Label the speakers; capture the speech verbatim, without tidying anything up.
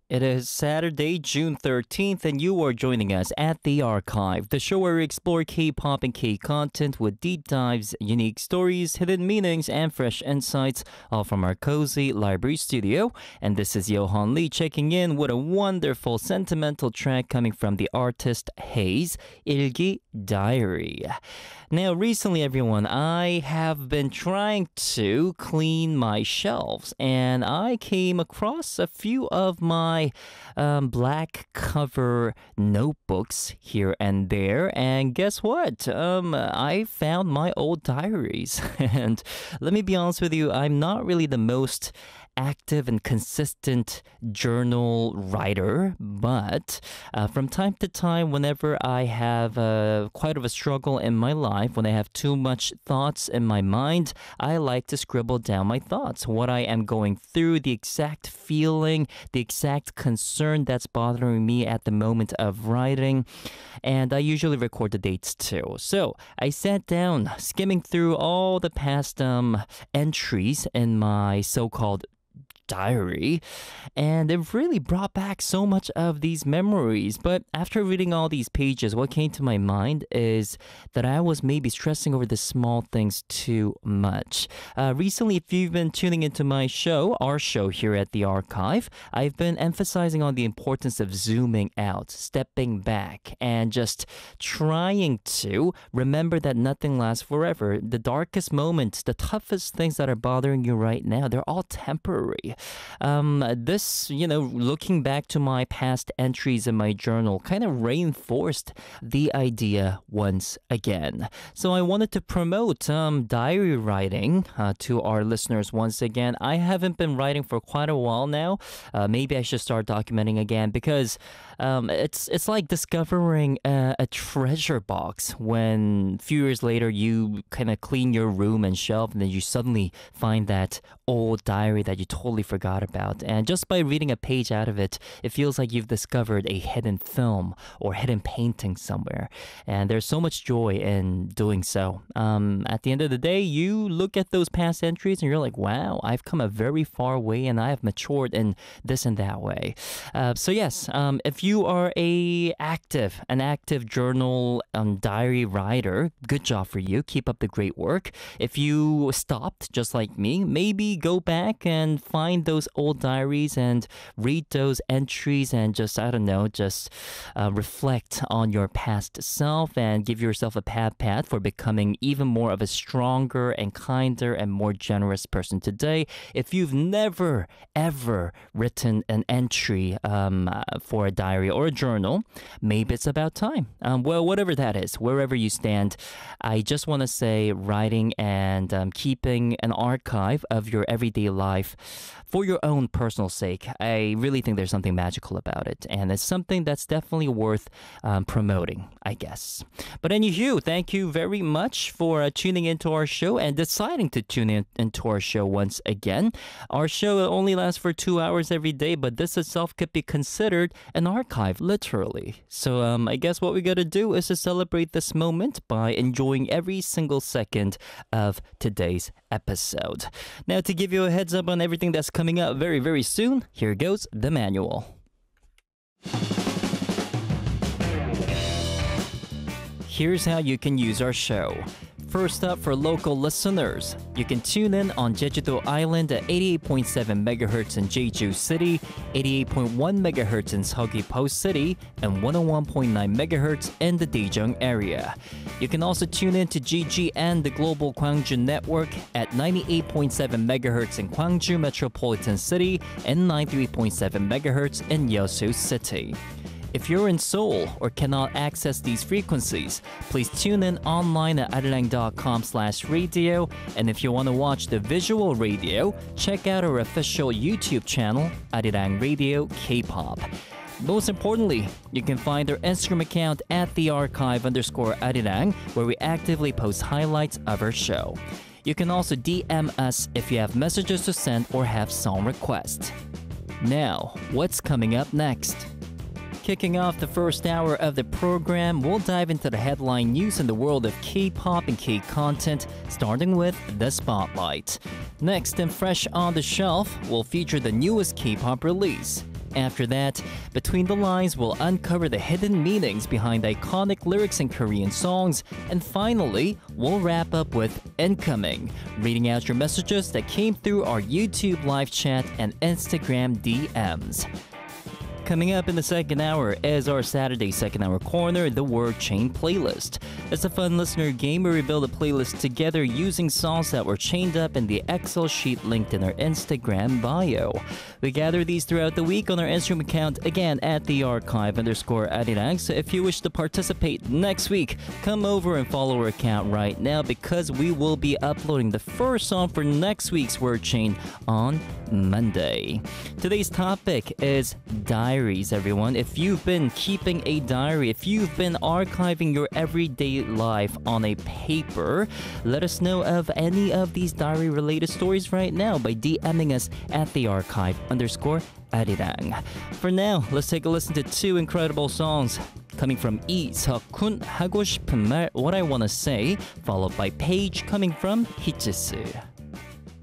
Speaker 1: It is Saturday, June thirteenth, and you are joining us at The Archive, the show where we explore K-pop and K-content with deep dives, unique stories, hidden meanings, and fresh insights, all from our cozy library studio. And this is Johan Lee checking in with a wonderful sentimental track coming from the artist Haze, 일기 Diary. Now, recently, everyone, I have been trying to clean my shelves, and I came across a few of my um, black cover notebooks here and there, and guess what? Um, I found my old diaries, and let me be honest with you, I'm not really the most active and consistent journal writer, but uh, from time to time, whenever I have uh, quite of a struggle in my life, when I have too much thoughts in my mind, I like to scribble down my thoughts, what I am going through, the exact feeling, the exact concern that's bothering me at the moment of writing, and I usually record the dates too. So I sat down, skimming through all the past um, entries in my so-called diary, and it really brought back so much of these memories. But after reading all these pages, what came to my mind is that I was maybe stressing over the small things too much. Uh, recently, if you've been tuning into my show, our show here at The Archive, I've been emphasizing on the importance of zooming out, stepping back, and just trying to remember that nothing lasts forever. The darkest moments, the toughest things that are bothering you right now, they're all temporary. Um, this, you know, looking back to my past entries in my journal kind of reinforced the idea once again. So I wanted to promote um, diary writing uh, to our listeners once again. I haven't been writing for quite a while now. Uh, maybe I should start documenting again because um, it's it's like discovering a, a treasure box when a few years later you kind of clean your room and shelf, and then you suddenly find that old diary that you totally forgot about. And just by reading a page out of it, it feels like you've discovered a hidden film or hidden painting somewhere. And there's so much joy in doing so. Um, at the end of the day, you look at those past entries and you're like, wow, I've come a very far way and I have matured in this and that way. Uh, so yes, um, if you are a active, an active journal um, diary writer, good job for you. Keep up the great work. If you stopped, just like me, maybe go back and find those old diaries and read those entries and just, I don't know, just uh, reflect on your past self and give yourself a pat pat for becoming even more of a stronger and kinder and more generous person today. If you've never, ever written an entry um, uh, for a diary or a journal, maybe it's about time. Um, well, whatever that is, wherever you stand, I just want to say writing and um, keeping an archive of your everyday life for your own personal sake, I really think there's something magical about it, and it's something that's definitely worth um, promoting, I guess. But anywho, thank you very much for uh, tuning into our show and deciding to tune in into our show once again. Our show only lasts for two hours every day, but this itself could be considered an archive, literally. So um, I guess what we gotta do is to celebrate this moment by enjoying every single second of today's episode. Now, to give you a heads up on everything that's coming up very, very soon, here goes the manual. Here's how you can use our show. First up, for local listeners, you can tune in on Jeju-do Island at eighty-eight point seven megahertz in Jeju City, eighty-eight point one megahertz in Seogwipo City, and one oh one point nine megahertz in the Daejeong area. You can also tune in to G G N, the Global Gwangju Network, at ninety-eight point seven megahertz in Gwangju Metropolitan City and ninety-three point seven megahertz in Yeosu City. If you're in Seoul or cannot access these frequencies, please tune in online at arirang dot com slash radio. And if you want to watch the visual radio, check out our official YouTube channel, Arirang Radio K-pop. Most importantly, you can find our Instagram account at the archive underscore Arirang, where we actively post highlights of our show. You can also D M us if you have messages to send or have song requests. Now, what's coming up next? Kicking off the first hour of the program, we'll dive into the headline news in the world of K-pop and K-content, starting with the Spotlight. Next, and fresh on the shelf, we'll feature the newest K-pop release. After that, Between the Lines will uncover the hidden meanings behind iconic lyrics in Korean songs. And finally, we'll wrap up with Incoming, reading out your messages that came through our YouTube live chat and Instagram D Ms. Coming up in the second hour is our Saturday second hour corner, the Word Chain playlist. It's a fun listener game where we build a playlist together using songs that were chained up in the Excel sheet linked in our Instagram bio. We gather these throughout the week on our Instagram account, again at the archive underscore Arirang. So if you wish to participate next week, come over and follow our account right now because we will be uploading the first song for next week's Word Chain on Monday. Today's topic is diaries, everyone. If you've been keeping a diary, if you've been archiving your everyday life on a paper, let us know of any of these diary related stories right now by DMing us at the archive underscore Arirang. For now, let's take a listen to two incredible songs coming from 이석훈, 하고 싶은 말, What I Wanna Say, followed by Paige coming from 히츠스.